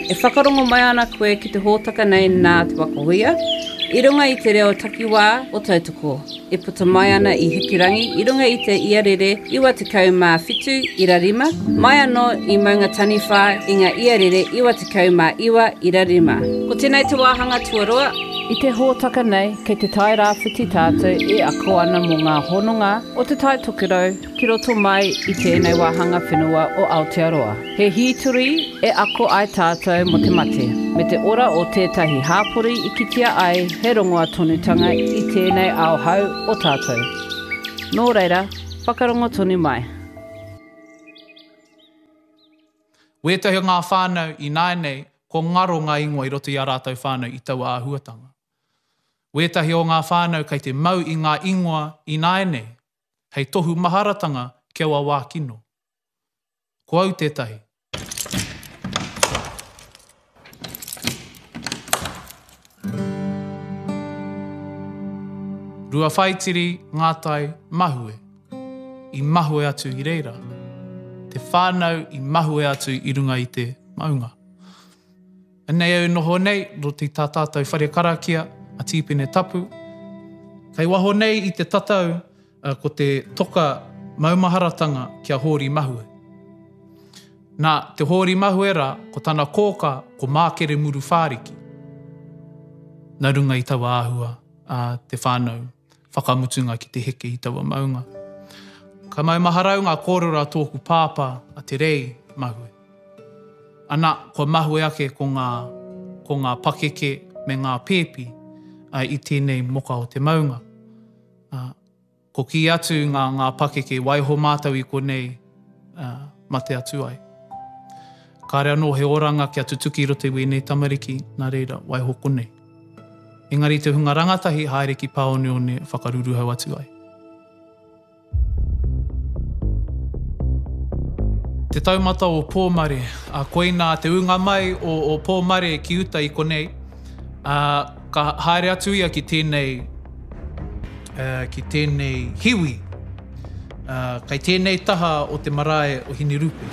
E whakarongo mai ana koe ki te hōtaka nei nā te wakahuia, I runga I te reo takiwā o tautoko. E puta mai ana I Hikirangi, I runga I te iarere 97.5, mai anō I maunga taniwha I ngā iarere 99.5. Ko tēnei te wāhanga tuarua. I te hōtaka nei, kei te tai rāwhiti tātou e ako ana mō ngā hononga o te tai tokiro ki roto mai I tēnei wāhanga whenua o Aotearoa. He hīturi e ako ai tātou mo te mate. Me te ora o tētahi hāpori I kitea ai he rongoa tonutanga I tēnei ao hau o tātou. Nō reira, whakarongo tonu mai. Wētahi o ngā whānau I nāi nei, ko ngaro ngā ingoa I roto I a rātou whānau I taua āhuatanga. Wētahi o ngā whānau kei te mau I ngā ingoa I nāi nei, hei tohu maharatanga kia wa wā kino. Ko au tētahi. Rua whaitiri ngātai mahue, I mahue atu I reira. Te whānau I mahue atu I runga I te maunga. Nei au noho nei, ro te tātātou whare karakia, a tīpene tapu. Kei waho nei I te tatau, ko te toka maumaharatanga kia hōri mahue. Nā te hōri mahue rā, ko tana kōka, ko mākere muru whāriki. Nā runga I taua āhua, te whānau, whakamutunga ki te heke I taua maunga. Ka maumaharau ngā kōrora tōku pāpā a te rei mahue. Ana, ko mahue ake ko ngā pakeke me ngā pēpi I tēnei moka o te maunga. Ko ki atu ngā pakeke waiho mātau I konei mate atu ai. Ka rea no he oranga kia tutuki rote wēnei tamariki, nā reira waiho konei. Engari te hunga rangatahi haere ki paone whakaruru hau atu ai. Te taumata o Pōmare, koina te unga mai o Pōmare ki uta I konei, ka haere atu ia ki tēnei hiwi, kai tēnei taha o te marae o Hinirupe.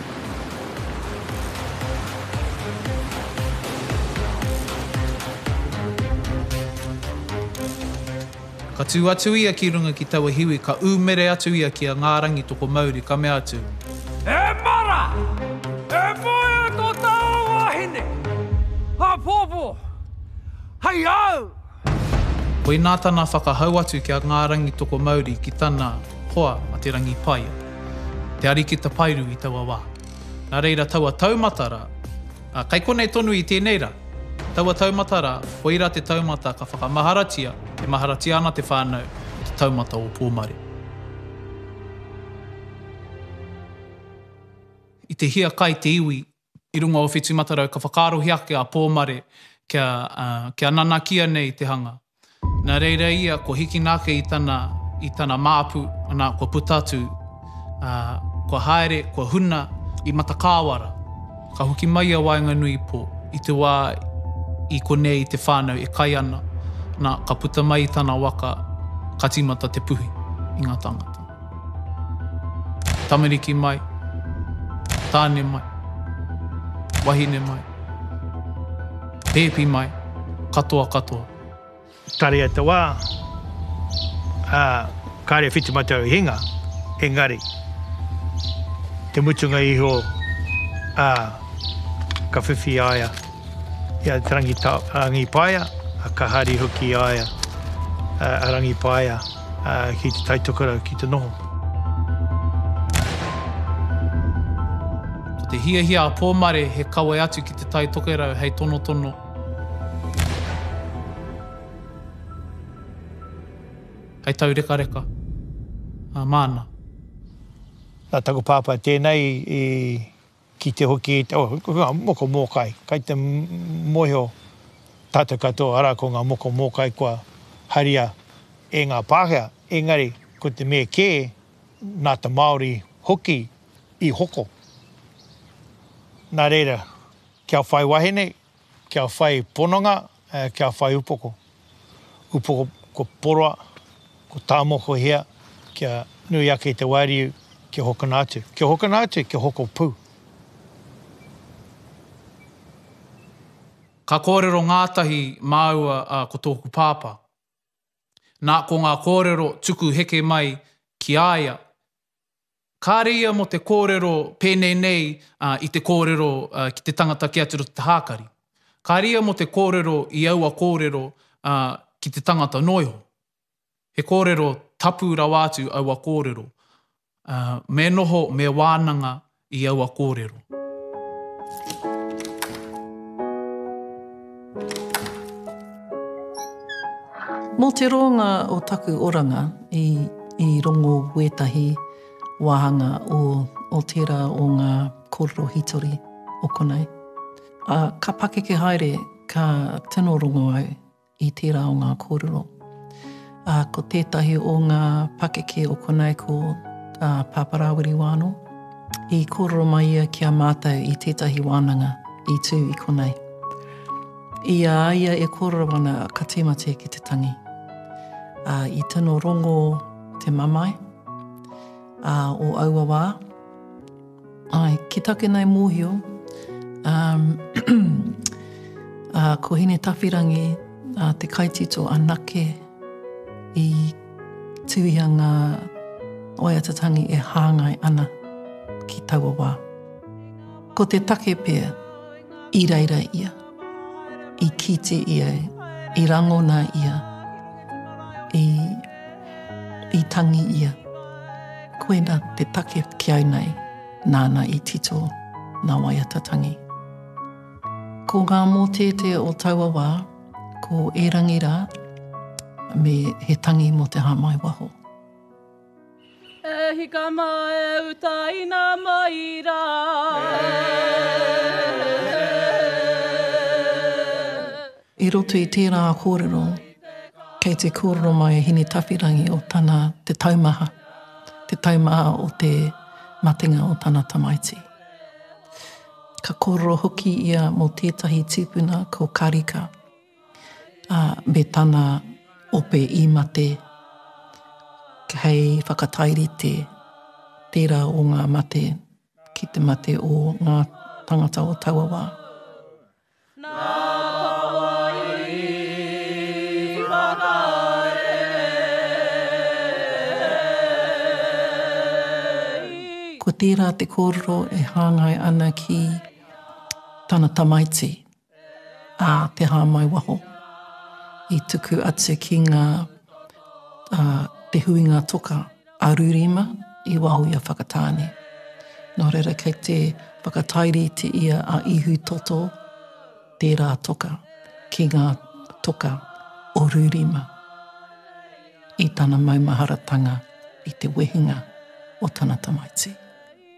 Ka tū atu ia ki runga ki taua hiwi, ka ūmere atu ia ki a ngārangi toko Māori, ka mea atu. E mara! E moe tō tau wahine! Ha pōpō! Hei au! Koe nā tāna whakahau atu ki a ngārangi toko Māori ki tāna hoa a te rangi paia. Te arikita pairu I taua wā. Nā reira taua taumatara, kai konei tonu I tēnei rā. Taua taumatara, koira te taumata ka whakamaharatia, te maharatia ana te whānau, te taumata o Pōmare. I te hia kai te iwi, I runga o Whitu Matarau, ka whakarohi ake a Pōmare kia nanakia nei te hanga. Nā reira ia, ko hiki nāke I tana māpu, ana ko putatu, ko haere, ko huna, I matakāwara. Ka hoki mai a wainga nui po, I te wā I konei I te whānau e kai ana, nā ka puta mai I tana waka, ka timata te puhi I ngā tangata. Tamariki mai, tāne mai, wahine mai, pēpi mai, katoa katoa. Tare ata wā, kāre Whitu Matarau hinga, engari. Te mutunga iho, ka whiwhi aia, ia te rangi paia, ka hari hoki aia, a rangi paia, ki te taitokarau, ki te noho. Te hia a Pōmare he kawe atu ki te tai tokerau hei tono tono. Hei tau reka reka. Māna. Nā taku pāpā tēnei ki te hoki, moko mōkai. Kai te moho tātou katoa ara ko ngā moko mōkai kua haria e ngā pāhea. Engari, ko te mea kē, nā ta Māori hoki I hoko. Nā reira, kia whai wahine, kia whai pononga, kia whai upoko. Upoko ko poroa, ko tāmoko hea, kia nui ake te wairiu, kia hokana atu. Kia hokana atu, kia hoko pū. Ka kōrero ngātahi māua ko tōku pāpā. Nā ko ngā kōrero tuku heke mai ki aia. Kāre ia mo te kōrero pēnei nei i te kōrero ki te tangata ki atu te hākari. Kāre ia mo te kōrero i aua kōrero ki te tangata noiho. He kōrero tapu rawātu aua kōrero. Me noho, me wānanga i aua kōrero. Mō te ronga o taku oranga i rongo wētahi wāhanga o tērā o ngā kōrero hitori o konei. Ka pakeke haere ka tino rongo au i tērā o ngā kōrero. Ko tētahi o ngā pakeke o konei ko Pāparawiri wāno. I kōrero mai ia kia mātou i tētahi wānanga i tū i konei. Ia e kōrero ana ka tīmate ki te tangi. I tino rongo te mamai o aua wā. Ki take nei mōhio, ko hine tawhirangi te kaitito anake i tuia ngā oiatatangi e hāngai ana ki taua wā. Ko te take pēr, i reira ia, i kite ia, i rangona ia, i tangi ia. Koena te take ki au nei, nāna i tito nā waiatatangi. Ko ngā mōtete o taua wā, ko e rangi rā, me he tangi mo te hamai waho. E hika mai utaina mai rā. I roto i tērā kōrero, kei te kōrero mai hini tawhirangi o tana te taumaha o te matinga o tana tamaiti. Ka kōrero hoki ia mō tētahi tūpuna ko karika, me tana ope i mate, kei whakatairite tērā o ngā mate ki te mate o ngā tangata o taua wā. Ko tērā te kōrero e hāngai ana ki tana tamaiti te hāmai waho. I tuku atu ki ngā te huinga toka a Rurima i waho ia whakatāne. Nō reira kei te whakatairi te ia a ihu toto tērā toka ki ngā toka o Rurima i tana maumaharatanga i te wehinga o tana tamaiti.